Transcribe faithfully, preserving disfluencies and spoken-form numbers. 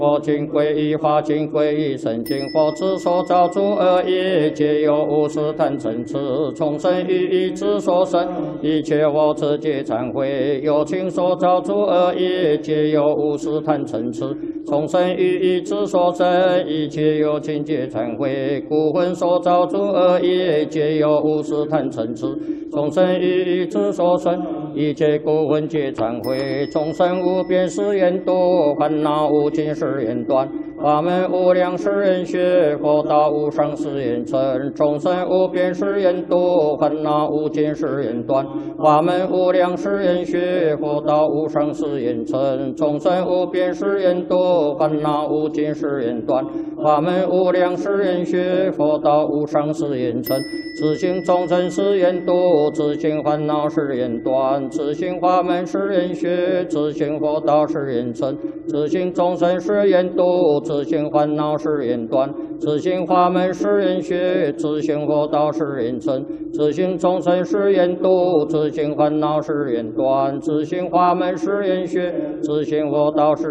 佛经归一，法经归一，圣经佛之所造诸恶业，皆由无始贪嗔痴从生于意之所生。一切我持皆忏悔，有情所造诸恶业，皆由无始贪嗔痴从生于意之所生。一切有情皆忏悔，故魂所造诸恶业，皆由无始贪嗔痴从生于意之所生。一切故魂皆忏悔，众生无边誓愿度，烦恼无尽誓愿断，法门无量誓愿学，佛道无上誓愿成。众生无边誓愿度，烦恼无尽誓愿断，法门无量誓愿学，佛道无上誓愿成。众生无边誓愿度，烦恼无尽誓愿断，法门无量誓愿学，佛道无上誓愿成。自性众生誓愿度，自性烦恼誓愿断，自性法门誓愿学，自性佛道誓愿成。自性众生誓愿度，自性烦恼誓愿断，自性法门誓愿学，自性佛道誓愿成。自性众生誓愿度，自性烦恼誓愿断，自性法门誓愿学，自性佛道誓